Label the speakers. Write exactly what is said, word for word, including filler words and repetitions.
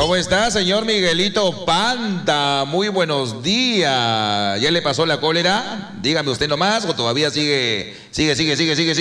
Speaker 1: ¿Cómo está, señor Miguelito Panta? Muy buenos días. ¿Ya le pasó la cólera? Dígame usted nomás, o todavía sigue, sigue, sigue, sigue, sigue, sigue.